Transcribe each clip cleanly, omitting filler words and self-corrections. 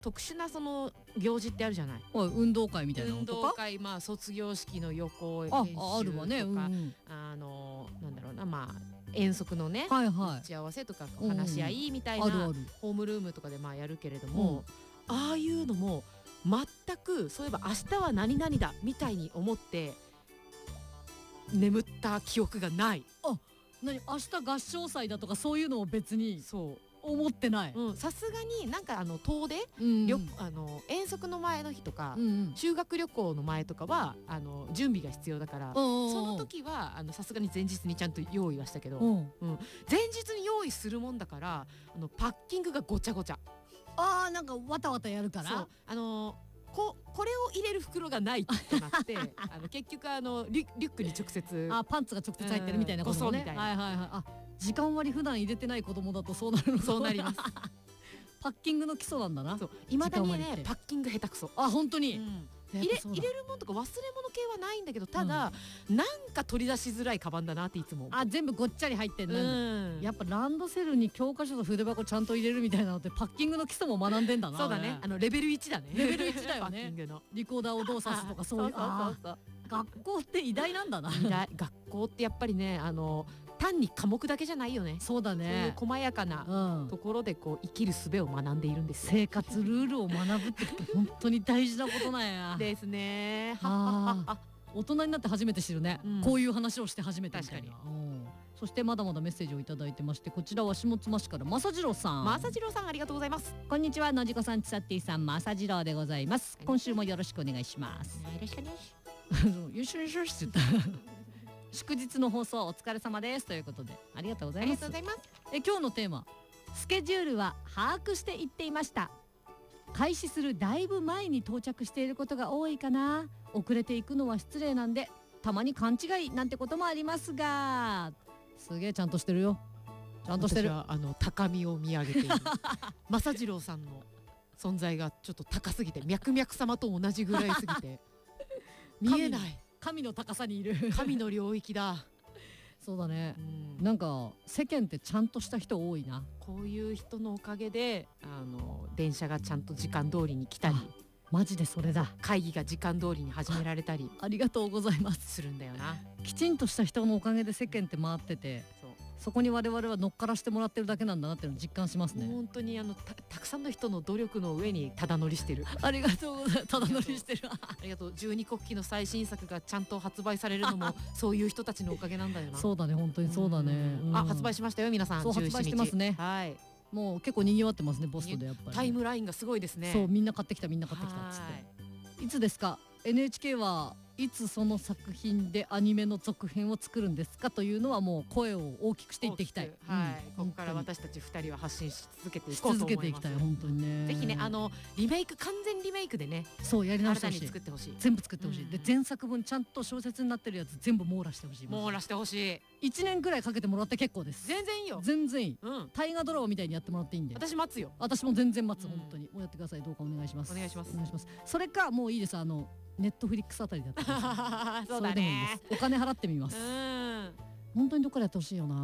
特殊なその行事ってあるじゃない。 運動会みたいなのとか。 運動会、まあ卒業式の予行演習とか、 あるわね。 なんだろうな、まあ遠足のね、打ち合わせとか話し合いみたいなホームルームとかでまあやるけれども、ああいうのも全くそういえば明日は何々だみたいに思って眠った記憶がない。 明日合唱祭だとかそういうのを別にそう思ってない。 さすがになんか遠出、遠足の前の日とか、修学旅行の前とかは準備が必要だから、その時はさすがに前日にちゃんと用意はしたけど、前日に用意するもんだからパッキングがごちゃごちゃ。 なんかわたわたやるから。 これを入れる袋がないってなって結局リュックに直接パンツが直接入ってるみたいなことね。時間割普段入れてない子供だとそうなるの。 そうなります。 パッキングの基礎なんだな。 いまだにねパッキング下手くそ。 本当に。 入れるもんとか忘れ物系はないんだけど、ただなんか取り出しづらいカバンだなっていつも。 全部ごっちゃり入ってんの。やっぱランドセルに教科書と筆箱ちゃんと入れるみたいなのってパッキングの基礎も学んでんだな。 そうだね。レベル1だね。 レベル1だよね。リコーダーをどう刺すとかそういう。学校って偉大なんだな。 学校ってやっぱりね単に科目だけじゃないよね。 そうだね。 そういう細やかなところでこう生きる術を学んでいるんです。 生活ルールを学ぶって本当に大事なことなんや。 ですね。 大人になって初めて知るね。こういう話をして初めてみたいな。そしてまだまだメッセージをいただいてまして、こちらは下妻市から正次郎さん。 正次郎さんありがとうございます。 こんにちは、のじこさん、ちさってぃさん、正次郎でございます。今週もよろしくお願いします。 よろしくお願いします。よしよしよしって言った。祝日の放送お疲れ様ですということでありがとうございます。今日のテーマ、スケジュールは把握していっていました。開始するだいぶ前に到着していることが多いかな。遅れていくのは失礼なんで、たまに勘違いなんてこともありますが、すげえちゃんとしてるよ。ちゃんとしてる。 私は高みを見上げている正次郎さんの存在がちょっと高すぎて、脈々様と同じぐらいすぎて見えない。 神の高さにいる。 神の領域だ。 そうだね。なんか世間ってちゃんとした人多いな。 こういう人のおかげで電車がちゃんと時間通りに来たり、 マジでそれだ。 会議が時間通りに始められたりありがとうございますするんだよな。 きちんとした人のおかげで世間って回ってて、そこに我々は乗っからしてもらってるだけなんだなっていうのを実感しますね。 本当にたくさんの人の努力の上にただ乗りしてる。 ありがとうございます。ただ乗りしてる。 ありがとう。12国旗の最新作がちゃんと発売されるのもそういう人たちのおかげなんだよな。 そうだね、本当にそうだね。 発売しましたよ皆さん。 そう、発売してますね。 はい。 もう結構賑わってますね、ポストで。やっぱりタイムラインがすごいですね。 そう、みんな買ってきたみんな買ってきたっつって。いつですか NHK はいつその作品でアニメの続編を作るんですかというのはもう声を大きくしていっていきたい。 ここから私たち2人は発信し続けていこうと思います。 続けていきたい、本当にね。 ぜひねリメイク、完全リメイクでね、 そうやり直してほしい。 作ってほしい。 全部作ってほしい。で前作分ちゃんと小説になってるやつ全部網羅してほしい。 網羅してほしい。 1年くらいかけてもらって結構です。 全然いいよ。 全然いい。大河ドラマみたいにやってもらっていいんで。 私待つよ。 私も全然待つ。本当にもうやってください。どうかお願いします。 お願いします。 お願いします。それかもういいです。ネットフリックスあたりだったらそうだね。 お金払ってみます。本当にどっかでやってほしいよな。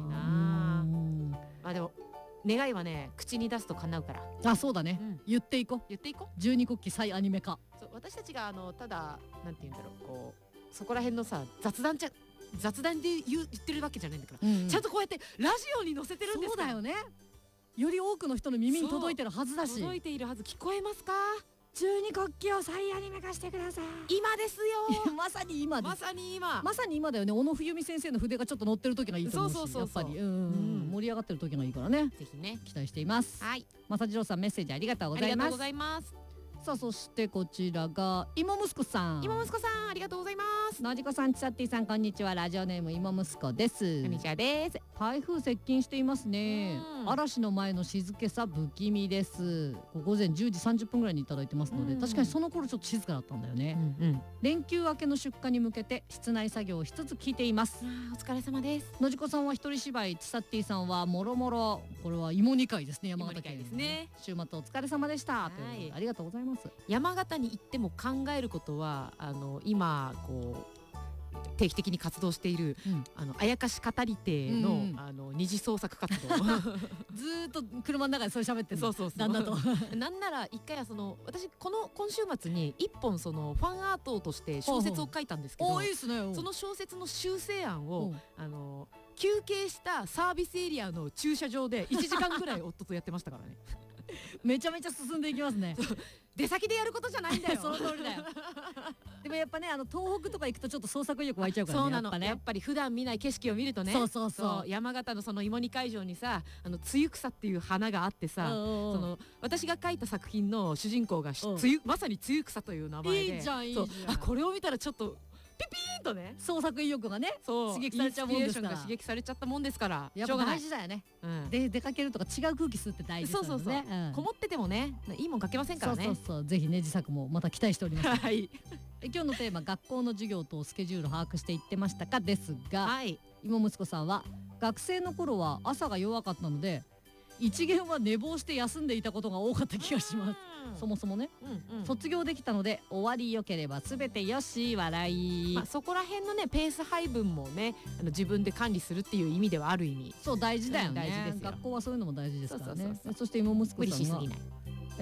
でも願いはね、口に出すと叶うから。 そうだね。言っていこう。12国旗再アニメ化。 私たちがただなんて言うんだろう、こうそこら辺のさ雑談で言ってるわけじゃないんだから、ちゃんとこうやってラジオに載せてるんですから。 そうだよね。より多くの人の耳に届いてるはずだし。 届いているはず。聞こえますか ？12国旗を再アニメ化してください。 今ですよ。 まさに今です。 まさに今。 まさに今だよね。小野冬美先生の筆がちょっと乗ってる時がいいと思うし、やっぱり盛り上がってる時がいいからね。 ぜひね、 期待しています。 はい。 正次郎さんメッセージありがとうございます。 ありがとうございます。 さあそしてこちらが芋息子さん。 芋息子さんありがとうございます。 のじこさん、ちさってぃさん、こんにちは。ラジオネーム芋息子です。 こんにちはです。 台風接近していますね。嵐の前の静けさ不気味です。午前10時30分ぐらいにいただいてますので、確かにその頃ちょっと静かだったんだよね。連休明けの出荷に向けて室内作業をしつつ聞いています。 お疲れ様です。 のじこさんは一人芝居、ちさってぃさんはもろもろ、これは芋煮会ですね。山形県ですね。 週末お疲れ様でした。ということでありがとうございます。 山形に行っても考えることは今こう定期的に活動している、あやかし語り手の、二次創作活動ずーっと車の中でそれ喋ってるの。そう旦那となんなら一回は私今週末に一本ファンアートとして小説を書いたんですけど、 いいっすね。 その小説の修正案を休憩したサービスエリアの駐車場で1時間ぐらい夫とやってましたからねめちゃめちゃ進んでいきますね。 出先でやることじゃないんだよその通りだよでもやっぱね東北とか行くとちょっと創作意欲湧いちゃうからね。 そうなの、やっぱり普段見ない景色を見るとね。そう山形のその芋煮会場にさ露草っていう花があってさ、私が書いた作品の主人公がまさに露草という名前で、 いいじゃんいいじゃん。 これを見たらちょっとピピーンとね創作意欲がね刺激されちゃうもんですから、 刺激されちゃったもんですから、 やっぱ大事だよね。で出かけるとか違う空気吸って大事ですよね。 こもっててもねいいもんかけませんからね。 そうぜひね自作もまた期待しております。はい。今日のテーマ学校の授業とスケジュール把握していってましたかですが、妹息子さんは学生の頃は朝が弱かったので一限は寝坊して休んでいたことが多かった気がします。そもそもね、卒業できたので終わりよければ全てよし笑い、 そこら辺のねペース配分もね自分で管理するっていう意味ではある意味そう大事だよね。大事ですよ。学校はそういうのも大事ですからね。そして妹息子さんが無理しすぎない。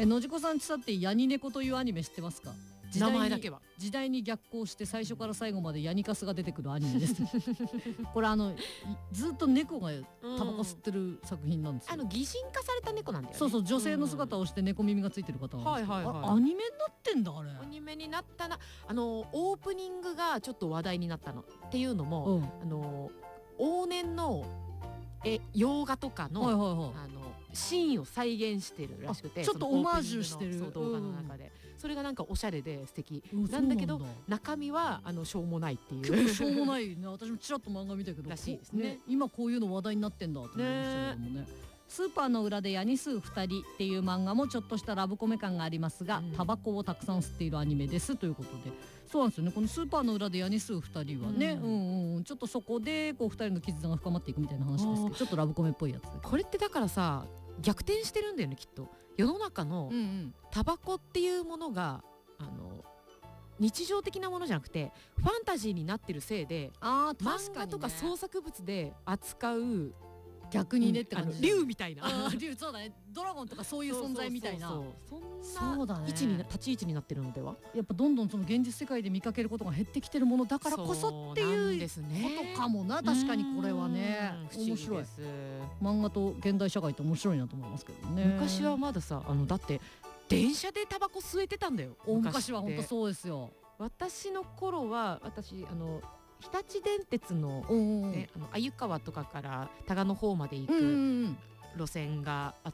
野次子さんちさってヤニ猫というアニメ知ってますか？ 名前だけは時代に逆行して最初から最後までヤニカスが出てくるアニメですこれずっと猫がタバコ吸ってる作品なんですよ。 擬人化された猫なんだよね。 そう女性の姿をして猫耳がついてる方なんですけど、アニメになってんだあれ。 アニメになったな。オープニングがちょっと話題になったのっていうのも、往年の洋画とかのシーンを再現してるらしくて、 ちょっとオマージュしてる動画の中で、それがなんかおしゃれで素敵なんだけど、中身はしょうもないっていう。 結構しょうもないね。私もちらっと漫画見たけどらしいですね。今こういうの話題になってんだって思いましたけどもね。スーパーの裏でヤニ吸う2人っていう漫画もちょっとしたラブコメ感がありますが、タバコをたくさん吸っているアニメですということで、そうなんですよね。このスーパーの裏でヤニ吸う2人はね、ちょっとそこでこう2人の絆が深まっていくみたいな話ですけど、ちょっとラブコメっぽいやつ。 これってだからさ逆転してるんだよねきっと。世の中のタバコっていうものが日常的なものじゃなくてファンタジーになってるせいで、漫画とか創作物で扱う逆にねって感じ。 竜みたいな。 竜そうだね。ドラゴンとかそういう存在みたいな。 そんな立ち位置になってるのでは。 やっぱどんどんその現実世界で見かけることが減ってきてるものだからこそっていうことかもな。確かにこれはね面白い。漫画と現代社会って面白いなと思いますけどね。 昔はまださだって電車でタバコ吸えてたんだよ。 昔は本当そうですよ。 私の頃は日立電鉄の鮎川とかから多賀の方まで行く路線があって、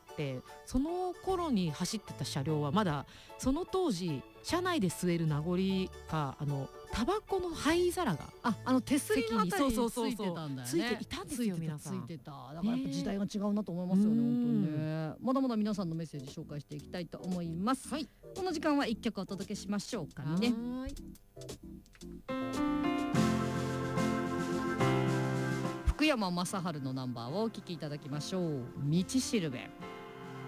その頃に走ってた車両はまだその当時車内で吸える名残かタバコの灰皿が手すりのあたりについてたんだよね。 ついていたんですよ皆さん。 ついてた。だからやっぱ時代が違うなと思いますよね本当にね。まだまだ皆さんのメッセージ紹介していきたいと思います。この時間は1曲お届けしましょうかね。福山雅治のナンバーをお聴きいただきましょう。道しるべ。